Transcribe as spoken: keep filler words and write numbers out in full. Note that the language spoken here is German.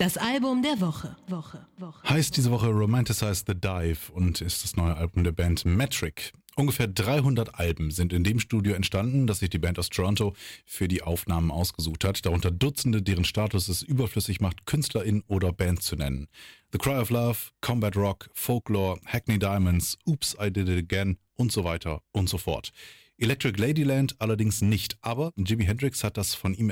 Das Album der Woche. Woche, Woche. Heißt diese Woche Romanticize the Dive und ist das neue Album der Band Metric. Ungefähr dreihundert Alben sind in dem Studio entstanden, das sich die Band aus Toronto für die Aufnahmen ausgesucht hat, darunter Dutzende, deren Status es überflüssig macht, Künstlerin oder Band zu nennen. The Cry of Love, Combat Rock, Folklore, Hackney Diamonds, Oops, I Did It Again und so weiter und so fort. Electric Ladyland allerdings nicht, aber Jimi Hendrix hat das von ihm